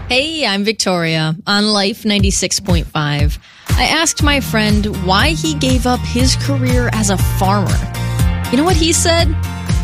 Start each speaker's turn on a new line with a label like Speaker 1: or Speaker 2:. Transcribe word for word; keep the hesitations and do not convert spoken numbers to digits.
Speaker 1: Hey, I'm Victoria on Life ninety-six point five. I asked my friend why he gave up his career as a farmer. You know what he said?